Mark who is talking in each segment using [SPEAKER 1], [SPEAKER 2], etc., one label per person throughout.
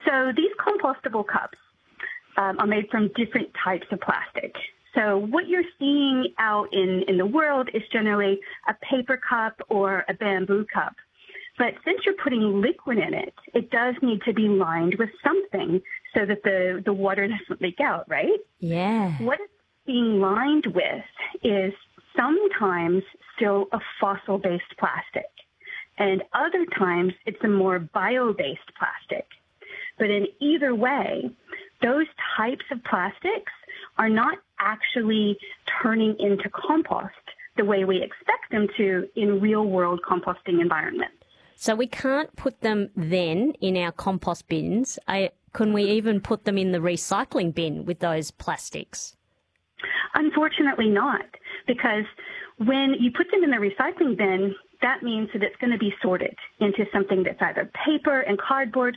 [SPEAKER 1] So these compostable cups are made from different types of plastic. So what you're seeing out in the world is generally a paper cup or a bamboo cup. But since you're putting liquid in it, it does need to be lined with something so that the water doesn't leak out, right?
[SPEAKER 2] Yeah.
[SPEAKER 1] What it's being lined with is sometimes still a fossil-based plastic, and other times it's a more bio-based plastic. But in either way, those types of plastics are not actually turning into compost the way we expect them to in real-world composting environments.
[SPEAKER 2] So we can't put them then in our compost bins. Can we even put them in the recycling bin with those plastics?
[SPEAKER 1] Unfortunately not, because when you put them in the recycling bin, that means that it's going to be sorted into something that's either paper and cardboard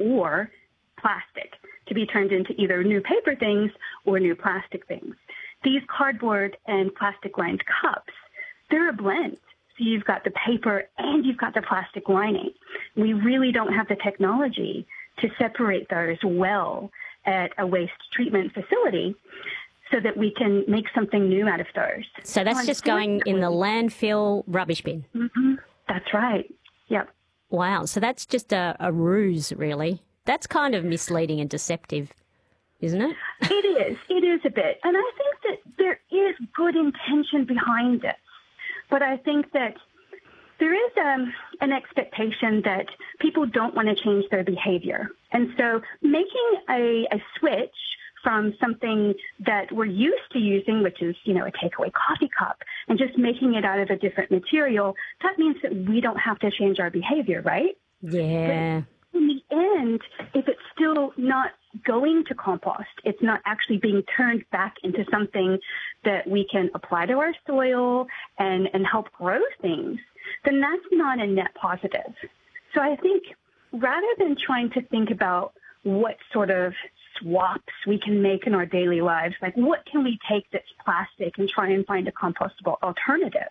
[SPEAKER 1] or plastic to be turned into either new paper things or new plastic things. These cardboard and plastic-lined cups, they're a blend. So you've got the paper and you've got the plastic lining. We really don't have the technology to separate those well at a waste treatment facility so that we can make something new out of those.
[SPEAKER 2] So that's just going in the landfill rubbish bin?
[SPEAKER 1] Mm-hmm. That's right. Yep.
[SPEAKER 2] Wow. So that's just a ruse, really. That's kind of misleading and deceptive, isn't it?
[SPEAKER 1] It is. It is a bit. And I think that there is good intention behind this. But I think that there is an expectation that people don't want to change their behavior. And so making a switch from something that we're used to using, which is, a takeaway coffee cup, and just making it out of a different material, that means that we don't have to change our behavior, right?
[SPEAKER 2] Yeah.
[SPEAKER 1] But in the end, if it's still not going to compost, it's not actually being turned back into something that we can apply to our soil and help grow things, then that's not a net positive. So I think rather than trying to think about what sort of swaps we can make in our daily lives, like what can we take that's plastic and try and find a compostable alternative,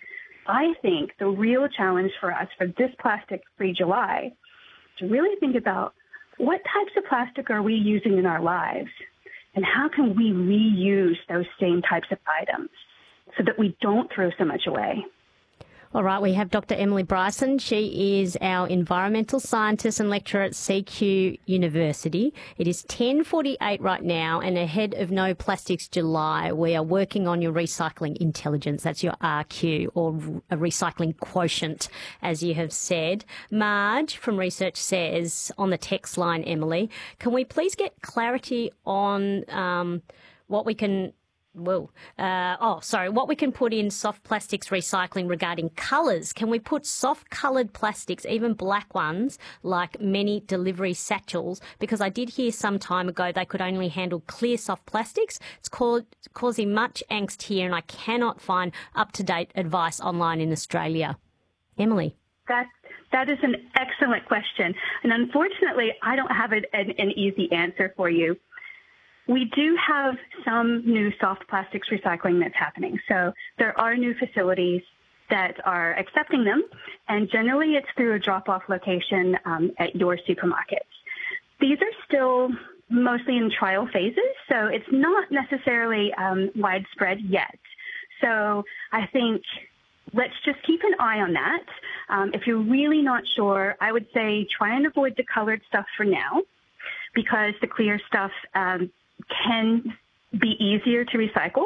[SPEAKER 1] I think the real challenge for us for this Plastic-Free July is to really think about what types of plastic are we using in our lives and how can we reuse those same types of items so that we don't throw so much away.
[SPEAKER 2] All right, we have Dr. Emily Bryson. She is our environmental scientist and lecturer at CQ University. It is 10:48 right now, and ahead of No Plastics July, we are working on your recycling intelligence. That's your RQ, or a recycling quotient, as you have said. Marge from Research says on the text line, Emily, can we please get clarity on what we can... what we can put in soft plastics recycling regarding colours. Can we put soft coloured plastics, even black ones, like many delivery satchels? Because I did hear some time ago they could only handle clear soft plastics. It's causing much angst here, and I cannot find up-to-date advice online in Australia. Emily.
[SPEAKER 1] That is an excellent question. And unfortunately, I don't have an easy answer for you. We do have some new soft plastics recycling that's happening. So there are new facilities that are accepting them, and generally it's through a drop-off location at your supermarkets. These are still mostly in trial phases, so it's not necessarily widespread yet. So I think let's just keep an eye on that. If you're really not sure, I would say try and avoid the colored stuff for now, because the clear stuff can be easier to recycle.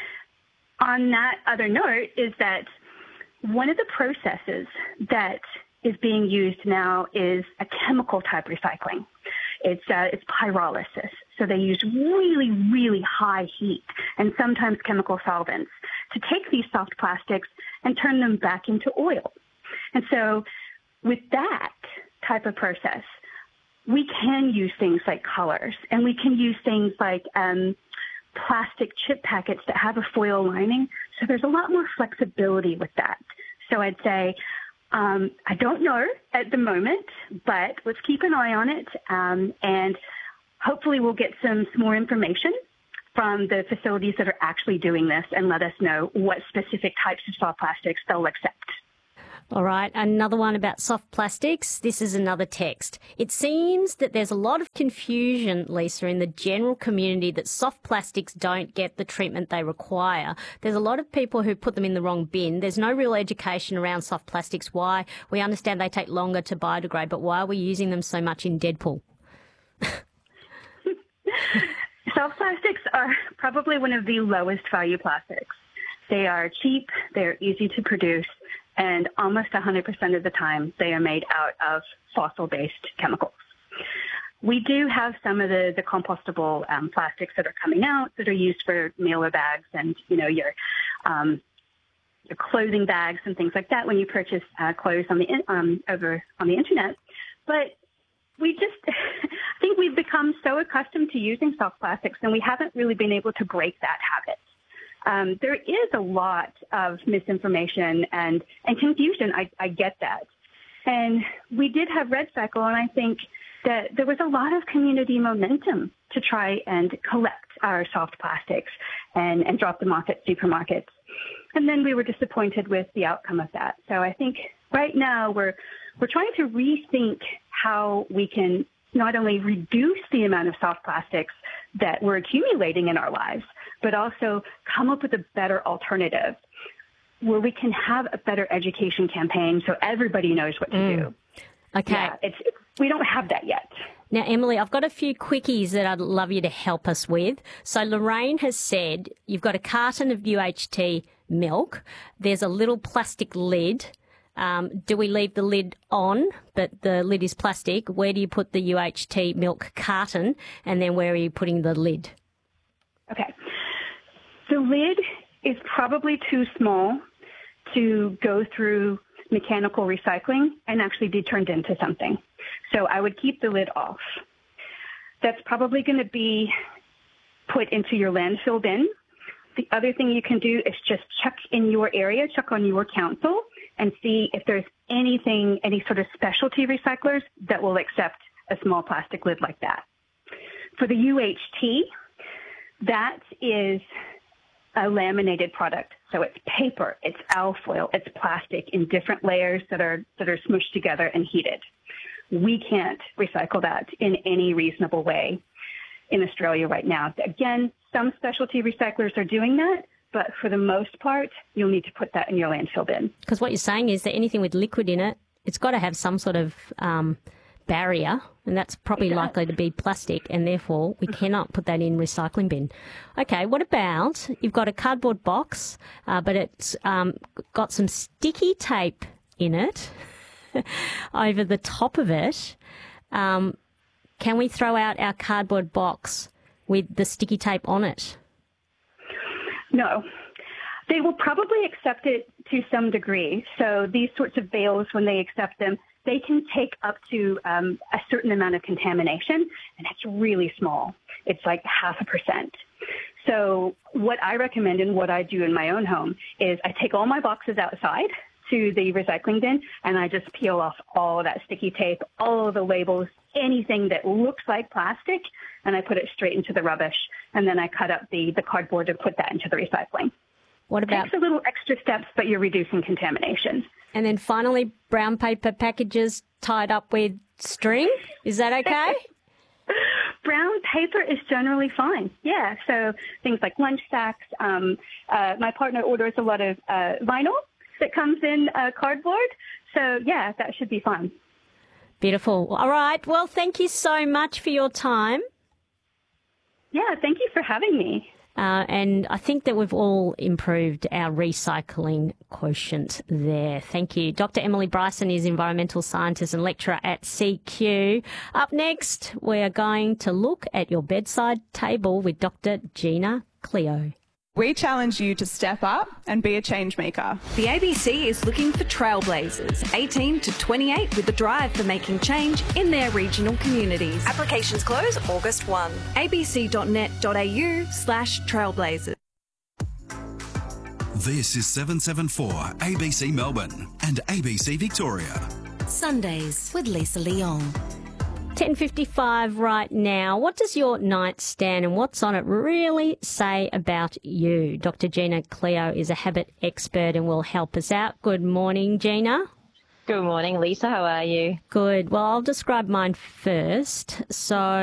[SPEAKER 1] On that other note is that one of the processes that is being used now is a chemical type recycling. It's pyrolysis. So they use really, really high heat and sometimes chemical solvents to take these soft plastics and turn them back into oil. And so with that type of process, we can use things like colors, and we can use things like plastic chip packets that have a foil lining. So there's a lot more flexibility with that. So I'd say, I don't know at the moment, but let's keep an eye on it, and hopefully we'll get some more information from the facilities that are actually doing this and let us know what specific types of soft plastics they'll accept.
[SPEAKER 2] All right, another one about soft plastics. This is another text. It seems that there's a lot of confusion, Lisa, in the general community that soft plastics don't get the treatment they require. There's a lot of people who put them in the wrong bin. There's no real education around soft plastics. Why? We understand they take longer to biodegrade, but why are we using them so much in Deadpool?
[SPEAKER 1] Soft plastics are probably one of the lowest value plastics. They are cheap, they're easy to produce, and almost 100% of the time they are made out of fossil-based chemicals. We do have some of the compostable plastics that are coming out that are used for mailer bags and, your clothing bags and things like that when you purchase clothes over on the internet. But I think we've become so accustomed to using soft plastics, and we haven't really been able to break that habit. There is a lot of misinformation and confusion. I get that. And we did have RedCycle, and I think that there was a lot of community momentum to try and collect our soft plastics and drop them off at supermarkets. And then we were disappointed with the outcome of that. So I think right now we're trying to rethink how we can not only reduce the amount of soft plastics that we're accumulating in our lives, but also come up with a better alternative where we can have a better education campaign so everybody knows what to do.
[SPEAKER 2] Okay.
[SPEAKER 1] Yeah, we don't have that yet.
[SPEAKER 2] Now, Emily, I've got a few quickies that I'd love you to help us with. So Lorraine has said you've got a carton of UHT milk. There's a little plastic lid. Do we leave the lid on, but the lid is plastic? Where do you put the UHT milk carton, and then where are you putting the lid?
[SPEAKER 1] Okay. The lid is probably too small to go through mechanical recycling and actually be turned into something. So I would keep the lid off. That's probably going to be put into your landfill bin. The other thing you can do is just check in your area, check on your council, and see if there's any sort of specialty recyclers that will accept a small plastic lid like that. For the UHT, that is a laminated product. So it's paper, it's alfoil, it's plastic in different layers that are smushed together and heated. We can't recycle that in any reasonable way in Australia right now. Again, some specialty recyclers are doing that, but for the most part, you'll need to put that in your landfill bin. Because
[SPEAKER 2] what you're saying is that anything with liquid in it, it's got to have some sort of barrier, and that's probably likely to be plastic, and therefore we cannot put that in recycling bin. Okay, what about you've got a cardboard box, but it's got some sticky tape in it over the top of it. Can we throw out our cardboard box with the sticky tape on it?
[SPEAKER 1] No. They will probably accept it to some degree. So these sorts of bales, when they accept them, they can take up to a certain amount of contamination, and it's really small. It's like 0.5%. So what I recommend and what I do in my own home is I take all my boxes outside to the recycling bin, and I just peel off all of that sticky tape, all of the labels, anything that looks like plastic, and I put it straight into the rubbish. And then I cut up the cardboard to put that into the recycling.
[SPEAKER 2] What about?
[SPEAKER 1] Takes a little extra steps, but you're reducing contamination.
[SPEAKER 2] And then finally, brown paper packages tied up with string. Is that okay?
[SPEAKER 1] Brown paper is generally fine. Yeah. So things like lunch sacks. My partner orders a lot of vinyl that comes in cardboard. So yeah, that should be fine.
[SPEAKER 2] Beautiful. All right. Well, thank you so much for your time.
[SPEAKER 1] Yeah, thank you for having me.
[SPEAKER 2] And I think that we've all improved our recycling quotient there. Thank you. Dr. Emily Bryson is environmental scientist and lecturer at CQ. Up next, we are going to look at your bedside table with Dr. Gina Cleo.
[SPEAKER 3] We challenge you to step up and be a change maker.
[SPEAKER 4] The ABC is looking for trailblazers, 18 to 28, with a drive for making change in their regional communities. Applications close August 1. abc.net.au/trailblazers.
[SPEAKER 5] This is 774 ABC Melbourne and ABC Victoria.
[SPEAKER 6] Sundays with Lisa Leong.
[SPEAKER 2] 10:55 right now. What does your nightstand and what's on it really say about you? Dr. Gina Cleo is a habit expert and will help us out. Good morning, Gina.
[SPEAKER 7] Good morning, Lisa. How are you?
[SPEAKER 2] Good. Well, I'll describe mine first. So